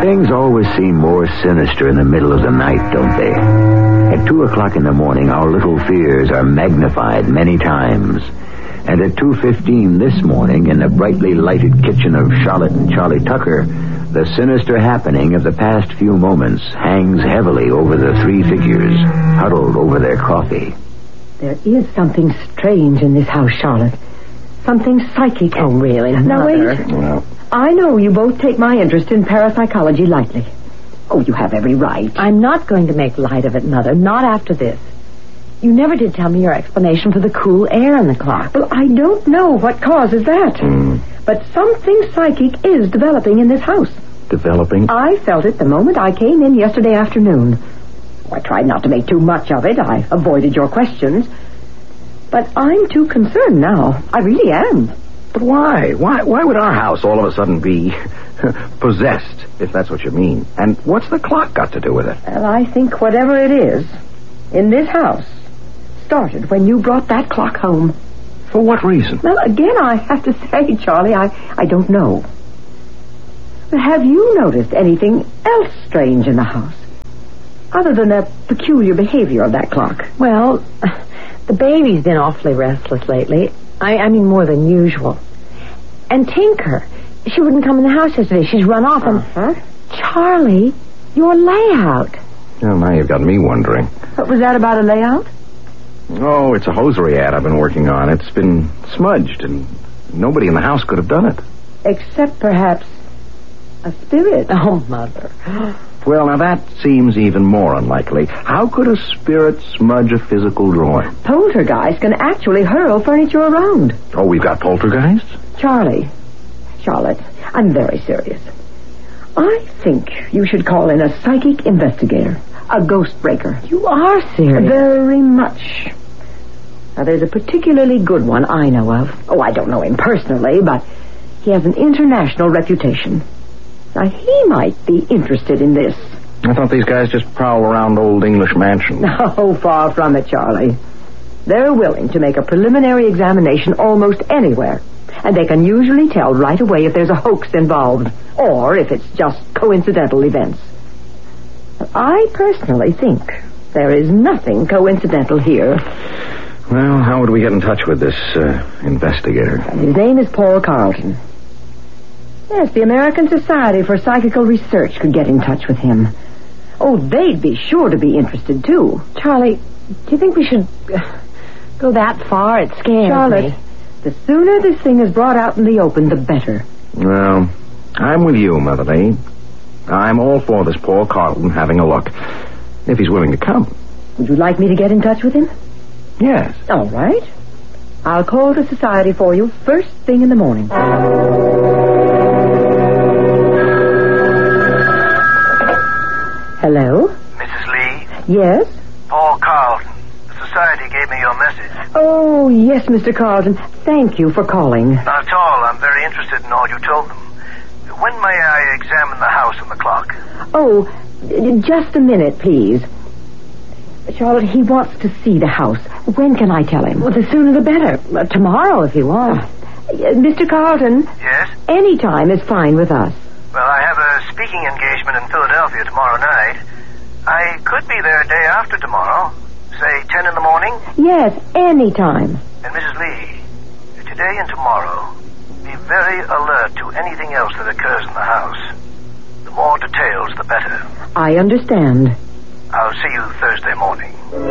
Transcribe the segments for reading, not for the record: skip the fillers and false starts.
Things always seem more sinister in the middle of the night, don't they? At 2 o'clock in the morning, our little fears are magnified many times. And at 2:15 this morning, in the brightly lighted kitchen of Charlotte and Charlie Tucker, the sinister happening of the past few moments hangs heavily over the three figures, huddled over their coffee. There is something strange in this house, Charlotte. Something psychic. Oh, really? Now, Mother. wait. Well, I know you both take my interest in parapsychology lightly. Oh, you have every right. I'm not going to make light of it, Mother. Not after this. You never did tell me your explanation for the cool air in the clock. Well, I don't know what causes that. But something psychic is developing in this house. Developing? I felt it the moment I came in yesterday afternoon. I tried not to make too much of it. I avoided your questions. But I'm too concerned now. I really am. But why? Why would our house all of a sudden be possessed, if that's what you mean? And what's the clock got to do with it? Well, I think whatever it is, in this house, started when you brought that clock home. For what reason? Well, again, I have to say, Charlie, I don't know. But have you noticed anything else strange in the house? Other than the peculiar behavior of that clock? Well, the baby's been awfully restless lately. I mean, more than usual. And Tinker, she wouldn't come in the house yesterday. She's run off. And Charlie, your layout. Well, now you've got me wondering. What was that about a layout? Oh, it's a hosiery ad I've been working on. It's been smudged, and nobody in the house could have done it. Except perhaps a spirit. Oh, Mother. Well, now that seems even more unlikely. How could a spirit smudge a physical drawing? Poltergeist can actually hurl furniture around. Oh, we've got poltergeists? Charlie, Charlotte, I'm very serious. I think you should call in a psychic investigator, a ghost breaker. You are serious. Very much. Now, there's a particularly good one I know of. Oh, I don't know him personally, but he has an international reputation. Now, he might be interested in this. I thought these guys just prowl around old English mansions. No, far from it, Charlie. They're willing to make a preliminary examination almost anywhere, and they can usually tell right away if there's a hoax involved, or if it's just coincidental events. I personally think there is nothing coincidental here. Well, how would we get in touch with this investigator? His name is Paul Carlton. Yes, the American Society for Psychical Research could get in touch with him. Oh, they'd be sure to be interested, too. Charlie, do you think we should go that far? It scares Charlotte, me. the sooner this thing is brought out in the open, the better. Well, I'm with you, Mother Lee. I'm all for this Paul Carlton having a look, if he's willing to come. Would you like me to get in touch with him? Yes. All right. I'll call the society for you first thing in the morning. Hello? Mrs. Lee? Yes? Paul Carlton. The society gave me your message. Oh, yes, Mr. Carlton. Thank you for calling. Not at all. I'm very interested in all you told them. When may I examine the house and the clock? Oh, just a minute, please. Charlotte, he wants to see the house. When can I tell him? Well, the sooner the better. Tomorrow, if you want. Mr. Carlton? Yes? Any time is fine with us. Well, I have a speaking engagement in Philadelphia tomorrow night. I could be there a day after tomorrow. Say 10 in the morning? Yes, any time. And Mrs. Lee, today and tomorrow, be very alert to anything else that occurs in the house. The more details, the better. I understand. I'll see you Thursday morning.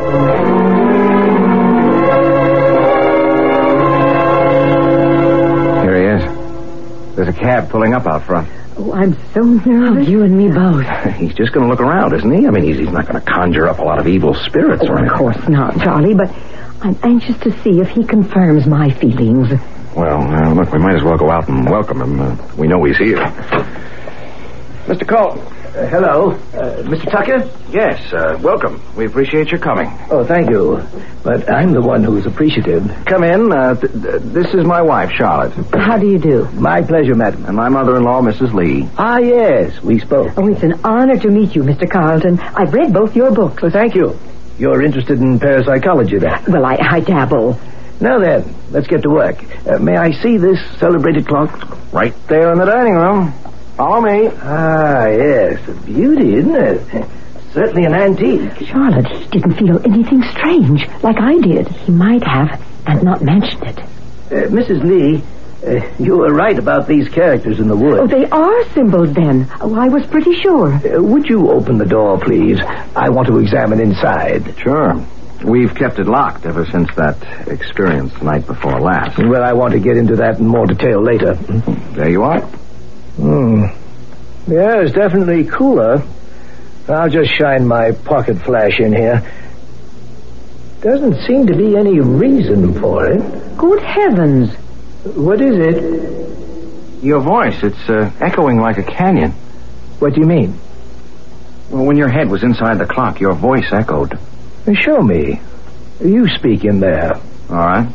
Here he is. There's a cab pulling up out front. Oh, I'm so nervous. Oh, you and me both. He's just going to look around, isn't he? I mean, he's not going to conjure up a lot of evil spirits or anything. Of course not, Charlie, but I'm anxious to see if he confirms my feelings. Well, look, we might as well go out and welcome him. We know he's here. Mr. Carlton. Hello. Mr. Tucker? Yes, welcome. We appreciate your coming. Oh, thank you. But I'm the one who's appreciative. Come in. This is my wife, Charlotte. How do you do? My pleasure, madam. And my mother-in-law, Mrs. Lee. Ah, yes, we spoke. Oh, it's an honor to meet you, Mr. Carlton. I've read both your books. Well, thank you. You're interested in parapsychology, then? Well, I dabble. Now then, let's get to work. May I see this celebrated clock? Right there in the dining room. Follow me. Ah, yes. A beauty, isn't it? Certainly an antique. Charlotte, he didn't feel anything strange, like I did. He might have, and not mentioned it. Mrs. Lee, you were right about these characters in the wood. Oh, they are symbols, then. Oh, I was pretty sure. Would you open the door, please? I want to examine inside. Sure. We've kept it locked ever since that experience the night before last. Well, I want to get into that in more detail later. There you are. Yeah, it's definitely cooler. I'll just shine my pocket flash in here. Doesn't seem to be any reason for it. Good heavens. What is it? Your voice, it's echoing like a canyon. What do you mean? Well, when your head was inside the clock, your voice echoed. Show me. You speak in there. All right.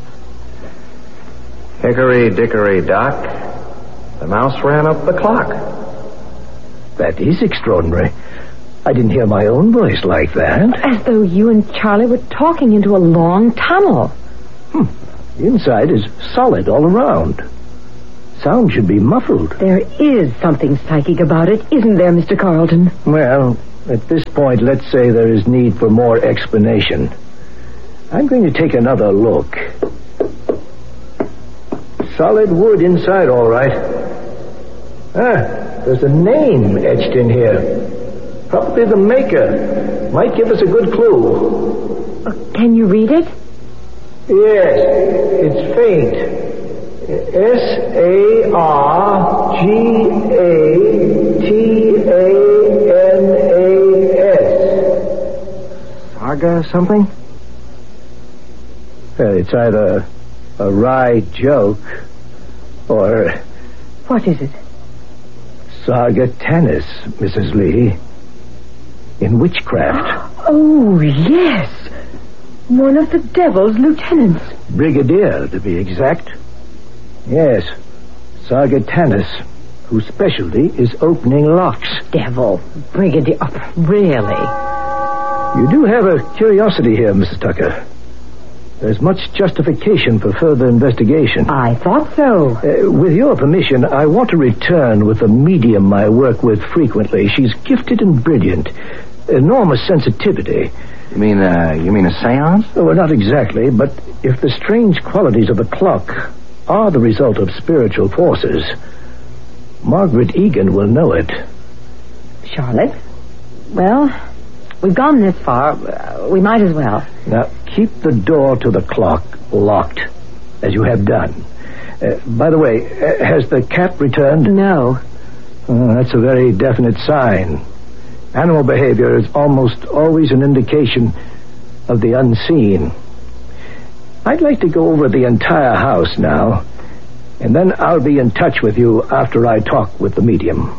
Hickory dickory dock, the mouse ran up the clock. That is extraordinary. I didn't hear my own voice like that. As though you and Charlie were talking into a long tunnel. The inside is solid all around. Sound should be muffled. There is something psychic about it, isn't there, Mr. Carlton? Well, at this point, let's say there is need for more explanation. I'm going to take another look. Solid wood inside, all right. There's a name etched in here. Probably the maker. Might give us a good clue. Can you read it? Yes, it's faint. Sargatanas. Saga something? It's either a wry joke or... What is it? Sargatanas, Mrs. Lee. In witchcraft. Oh, yes. One of the devil's lieutenants. Brigadier, to be exact. Yes, Sargatanas, whose specialty is opening locks. Devil. Brigadier. Oh, really? You do have a curiosity here, Mrs. Tucker. There's much justification for further investigation. I thought so. With your permission, I want to return with a medium I work with frequently. She's gifted and brilliant. Enormous sensitivity. You mean a seance? Oh, well, not exactly, but if the strange qualities of the clock are the result of spiritual forces, Margaret Egan will know it. Charlotte? Well, we've gone this far. We might as well. Now, keep the door to the clock locked, as you have done. By the way, has the cat returned? No. That's a very definite sign. Animal behavior is almost always an indication of the unseen. I'd like to go over the entire house now, and then I'll be in touch with you after I talk with the medium.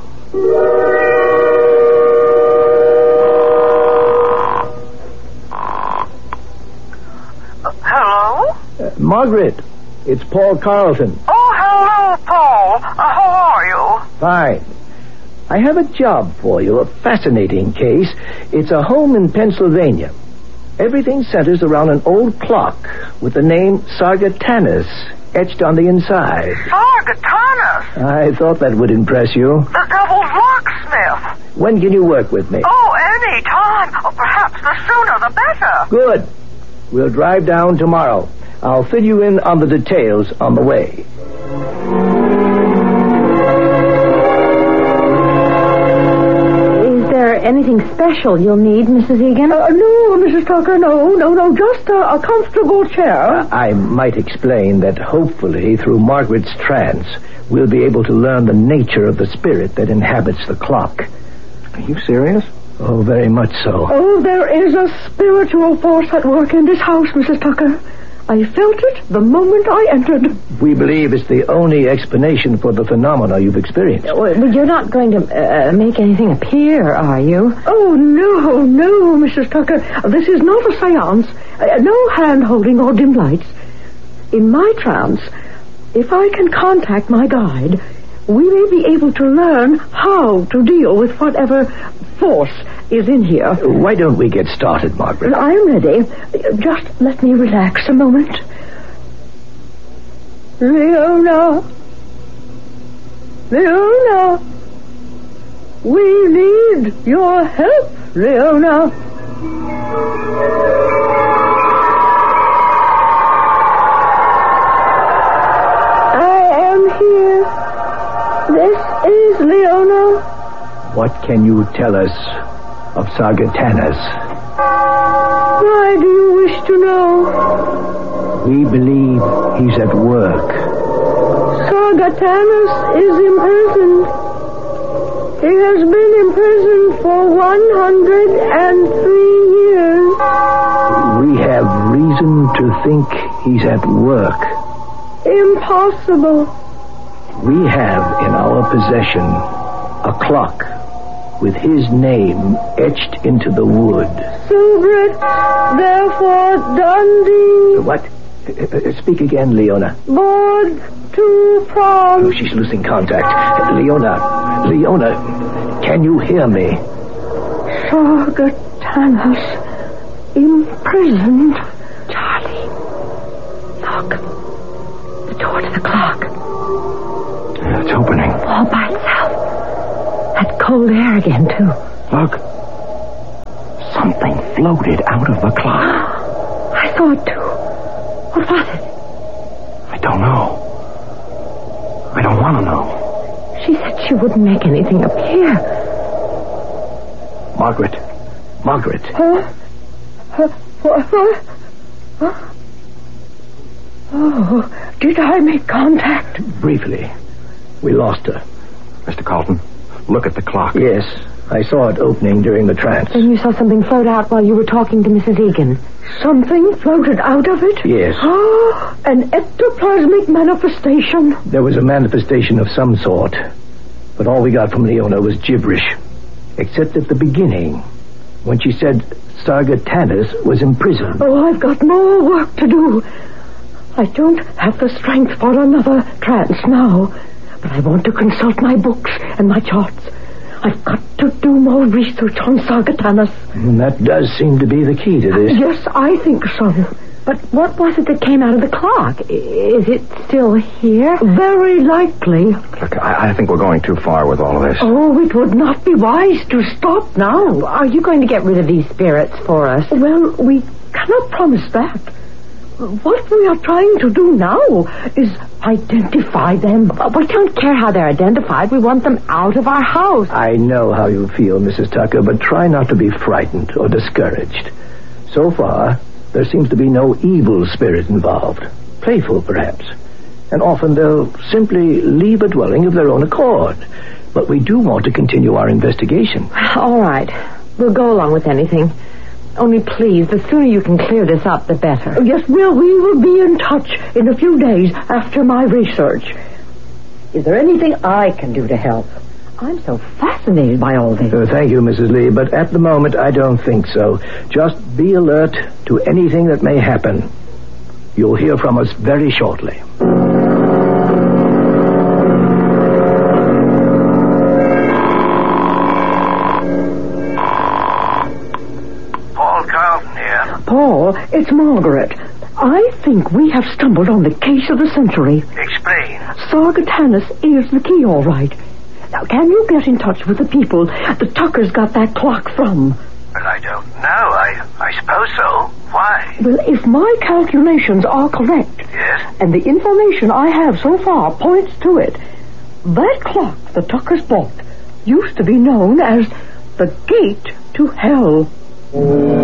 Hello? Margaret, it's Paul Carlton. Oh, hello, Paul. How are you? Fine. I have a job for you, a fascinating case. It's a home in Pennsylvania. Everything centers around an old clock with the name Sargatanas etched on the inside. Sargatanas? I thought that would impress you. The devil's locksmith. When can you work with me? Oh, any time. Oh, perhaps the sooner the better. Good. We'll drive down tomorrow. I'll fill you in on the details on the way. Anything special you'll need, Mrs. Egan? No, Mrs. Tucker, no. Just a comfortable chair. I might explain that hopefully through Margaret's trance, we'll be able to learn the nature of the spirit that inhabits the clock. Are you serious? Oh, very much so. Oh, there is a spiritual force at work in this house, Mrs. Tucker. I felt it the moment I entered. We believe it's the only explanation for the phenomena you've experienced. But you're not going to make anything appear, are you? Oh, no, Mrs. Tucker. This is not a seance. No hand-holding or dim lights. In my trance, if I can contact my guide, we may be able to learn how to deal with whatever force is in here. Why don't we get started, Margaret? I'm ready. Just let me relax a moment. Leona. We need your help, Leona. I am here. This is Leona. What can you tell us of Sargatanas? Why do you wish to know? We believe he's at work. Sargatanas is imprisoned. He has been imprisoned for 103 years. We have reason to think he's at work. Impossible. We have in our possession a clock with his name etched into the wood. Subrit, therefore Dundee. What? Speak again, Leona. Board to prom. Oh, she's losing contact. Leona, can you hear me? Sargatanas imprisoned. Charlie, look. The door to the clock. It's opening. All by itself. That cold air again, too. Look. Something floated out of the clock. I saw it, too. What was it? I don't know. I don't want to know. She said she wouldn't make anything appear. Margaret. Oh, did I make contact? Briefly. We lost her. Mr. Carlton, look at the clock. Yes, I saw it opening during the trance. And you saw something float out while you were talking to Mrs. Egan. Something floated out of it? Yes. An ectoplasmic manifestation. There was a manifestation of some sort, but all we got from Leona was gibberish, except at the beginning, when she said Sargatanas was imprisoned. Oh, I've got more work to do. I don't have the strength for another trance now, but I want to consult my books and my charts. I've got to do more research on Sargatanas. And that does seem to be the key to this. Yes, I think so. But what was it that came out of the clock? Is it still here? Very likely. Look, I think we're going too far with all of this. Oh, it would not be wise to stop now. Are you going to get rid of these spirits for us? Well, we cannot promise that. What we are trying to do now is identify them. We don't care how they're identified. We want them out of our house. I know how you feel, Mrs. Tucker, but try not to be frightened or discouraged. So far, there seems to be no evil spirit involved. Playful, perhaps. And often they'll simply leave a dwelling of their own accord. But we do want to continue our investigation. All right. We'll go along with anything. Only please, the sooner you can clear this up, the better. Yes, we will be in touch in a few days after my research. Is there anything I can do to help? I'm so fascinated by all this. Thank you, Mrs. Lee, but at the moment I don't think so. Just be alert to anything that may happen. You'll hear from us very shortly. Paul, it's Margaret. I think we have stumbled on the case of the century. Explain. Sargatanas is the key, all right. Now, can you get in touch with the people the Tuckers got that clock from? Well, I don't know. I suppose so. Why? Well, if my calculations are correct, Yes? and the information I have so far points to it, that clock the Tuckers bought used to be known as the Gate to Hell.